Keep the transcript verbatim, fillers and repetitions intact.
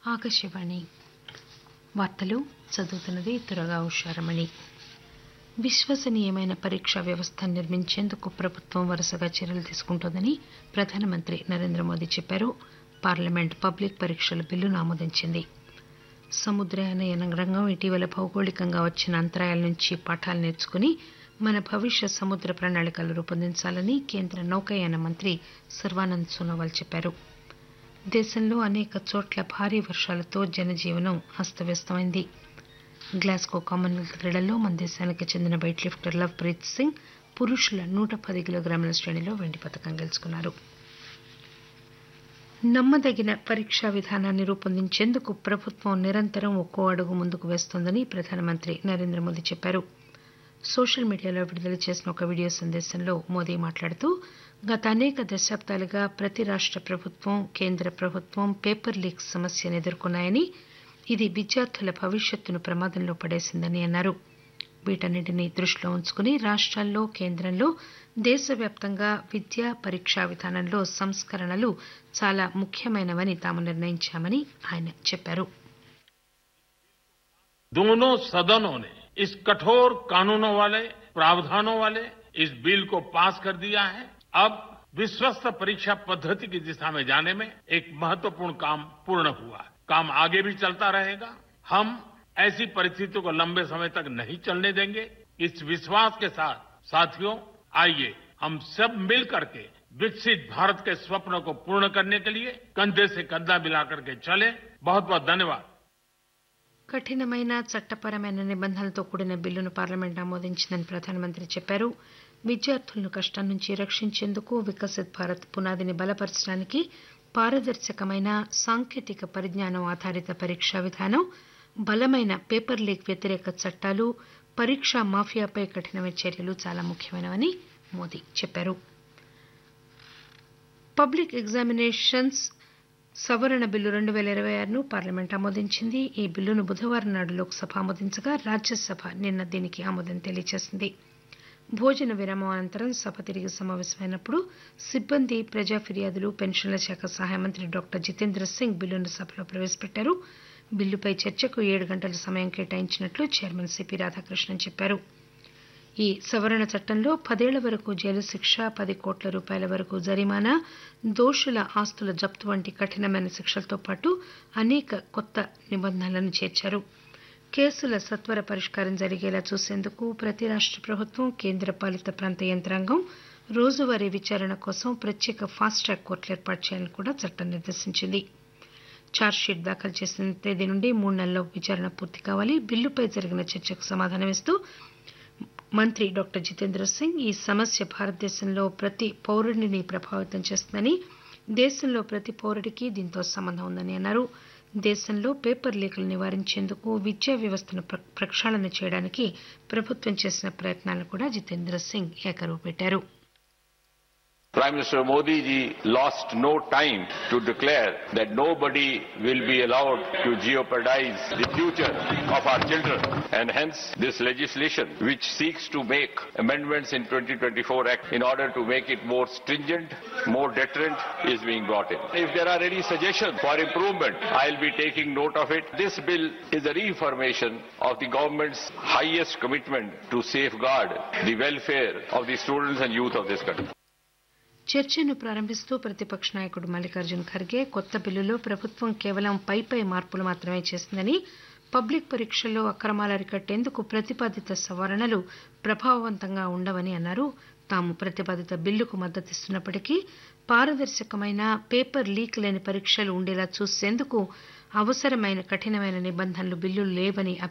ఆకాశవాణి వార్తలు చదువుతున్నది తురగా ఉషారమణి. విశ్వసనీయమైన పరీక్షా వ్యవస్థను నిర్మించేందుకు ప్రభుత్వం వరుసగా చర్యలు తీసుకుంటోందని ప్రధానమంత్రి నరేంద్ర మోదీ చెప్పారు. పార్లమెంట్ పబ్లిక్ పరీక్షల బిల్లును ఆమోదించింది. సముద్రయాన రంగం ఇటీవల భౌగోళికంగా వచ్చిన అంతరాయాల నుంచి పాఠాలు నేర్చుకుని మన భవిష్య సముద్ర ప్రణాళికలు రూపొందించాలని కేంద్ర నౌకాయాన మంత్రి సర్వానంద్ సోనోవాల్ చెప్పారు. దేశంలో అనేక చోట్ల భారీ వర్షాలతో జనజీవనం అస్తవ్యస్తమైంది. గ్లాస్గో కామన్వెల్త్ క్రీడల్లో మన దేశానికి చెందిన weight lifter love Preet Singh పురుషుల నూట పది కిలోగ్రాముల శ్రేణిలో వెండి పతకం గెలుచుకున్నారు. నమ్మదగిన పరీక్షా విధానాన్ని రూపొందించేందుకు ప్రభుత్వం నిరంతరం ఒక్కో అడుగు ముందుకు వేస్తోందని ప్రధానమంత్రి నరేంద్ర మోదీ చెప్పారు. సోషల్ మీడియాలో విడుదల చేసిన ఒక వీడియో సందేశంలో మోదీ మాట్లాడుతూ గత అనేక దశాబ్దాలుగా ప్రతి రాష్ట ప్రభుత్వం కేంద్ర ప్రభుత్వం పేపర్ లీక్ సమస్యను ఎదుర్కొన్నాయని, ఇది విద్యార్థుల భవిష్యత్తును ప్రమాదంలో పడేసిందని అన్నారు. వీటన్నింటినీ దృష్టిలో ఉంచుకుని రాష్టాల్లో కేంద్రంలో దేశవ్యాప్తంగా విద్యా పరీక్షా విధానంలో సంస్కరణలు చాలా ముఖ్యమైనవని తాము నిర్ణయించామని ఆయన చెప్పారు. दोनों सदनों ने इस कठोर कानूनों वाले प्रावधानों वाले इस बिल को पास कर दिया है. अब विश्वस्त परीक्षा पद्धति की दिशा में जाने में एक महत्वपूर्ण काम पूर्ण हुआ है. काम आगे भी चलता रहेगा. हम ऐसी परिस्थितियों को लंबे समय तक नहीं चलने देंगे. इस विश्वास के साथ साथियों, आइए हम सब मिल करके विकसित भारत के स्वप्न को पूर्ण करने के लिए कंधे से कंधा मिलाकर के चले. बहुत बहुत धन्यवाद. కఠినమైన చట్టపరమైన నిబంధనలతో కూడిన బిల్లును పార్లమెంట్ ఆమోదించిందని ప్రధానమంత్రి చెప్పారు. విద్యార్థులను కష్టం నుంచి రక్షించేందుకు వికసిత్ భారత్ పునాదిని బలపరచడానికి పారదర్శకమైన సాంకేతిక పరిజ్ఞానం ఆధారిత పరీక్షా విధానం, బలమైన పేపర్ లీక్ వ్యతిరేక చట్టాలు, పరీక్షా మాఫియాపై కఠినమైన చర్యలు చాలా ముఖ్యమైనవని మోదీ చెప్పారు. పబ్లిక్ ఎగ్జామినేషన్స్ సవరణ బిల్లు రెండు పేల ఇరవై ఆరును పార్లమెంట్ ఆమోదించింది. ఈ బిల్లును బుధవారం నాడు లోక్సభ ఆమోదించగా రాజ్యసభ నిన్న దీనికి ఆమోదం తెలియజేసింది. భోజన విరామం అనంతరం సభ తిరిగి సమావేశమైనప్పుడు సిబ్బంది, ప్రజా ఫిర్యాదులు, పెన్షన్ల శాఖ సహాయ మంత్రి డాక్టర్ జితేంద్ర సింగ్ బిల్లును సభలో ప్రవేశపెట్టారు. బిల్లుపై చర్చకు ఏడు గంటల సమయం కేటాయించినట్లు చైర్మన్ సిపి రాధాకృష్ణన్ చెప్పారు. ఈ సవరణ చట్టంలో పదేళ్ల వరకు జైలు శిక్ష, పది కోట్ల రూపాయల వరకు జరిమానా, దోషుల ఆస్తుల జప్తు వంటి కఠినమైన శిక్షలతో పాటు అనేక కొత్త నిబంధనలను చేర్చారు. కేసుల సత్వర పరిష్కారం జరిగేలా చూసేందుకు ప్రతి రాష్ట ప్రభుత్వం, కేంద్ర పాలిత ప్రాంత యంత్రాంగం రోజువారీ విచారణ కోసం ప్రత్యేక ఫాస్ట్ ట్రాక్ కోర్టులు ఏర్పాటు చేయాలని కూడా చట్టం నిర్దేశించింది. ఛార్జ్షీట్ దాఖలు చేసిన తేదీ నుండి మూడు నెలల్లో విచారణ పూర్తి కావాలి. బిల్లుపై జరిగిన చర్చకు సమాధానమిస్తూ మంత్రి డాక్టర్ జితేంద్ర సింగ్ ఈ సమస్య భారతదేశంలో ప్రతి పౌరుడిని ప్రభావితం చేస్తుందని, దేశంలో ప్రతి పౌరుడికి దీంతో సంబంధం ఉందని అన్నారు. దేశంలో పేపర్ లీకులు నివారించేందుకు విద్యా వ్యవస్థను ప్రక్షాళన చేయడానికి ప్రభుత్వం చేసిన ప్రయత్నాలను కూడా జితేంద్ర సింగ్ ఏకరువు పెట్టారు. Prime Minister Modi ji lost no time to declare that nobody will be allowed to jeopardize the future of our children, and hence this legislation which seeks to make amendments in twenty twenty-four Act in order to make it more stringent, more deterrent is being brought in. If there are any suggestions for improvement, I'll be taking note of it. This bill is a reaffirmation of the government's highest commitment to safeguard the welfare of the students and youth of this country. చర్చను ప్రారంభిస్తూ ప్రతిపక్ష నాయకుడు మల్లికార్జున్ ఖర్గే కొత్త బిల్లులో ప్రభుత్వం కేవలం పైపై మార్పులు మాత్రమే చేసిందని, పబ్లిక్ పరీక్షల్లో అక్రమాలు అరికట్టేందుకు ప్రతిపాదిత సవరణలు ప్రభావవంతంగా ఉండవని అన్నారు. తాము ప్రతిపాదిత బిల్లుకు మద్దతిస్తున్నప్పటికీ పారదర్శకమైన పేపర్ లీక్ లేని పరీక్షలు ఉండేలా చూసేందుకు అవసరమైన కఠినమైన నిబంధనలు బిల్లులు లేవని